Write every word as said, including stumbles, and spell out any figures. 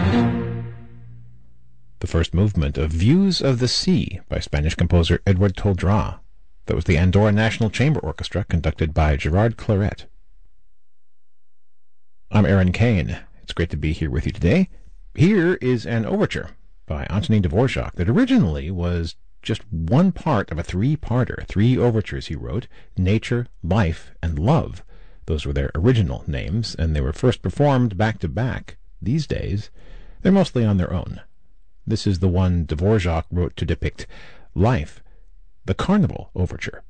The first movement of Views of the Sea by Spanish composer Edward Toldrá. That was the Andorra National Chamber Orchestra, conducted by Gerard Claret. I'm Aaron Kane. It's great to be here with you today. Here is an overture by Antonin Dvorak that originally was just one part of a three-parter, three overtures he wrote: Nature, Life, and Love. Those were their original names, and they were first performed back-to-back. These days, they're mostly on their own. This is the one Dvorak wrote to depict life, the Carnival Overture.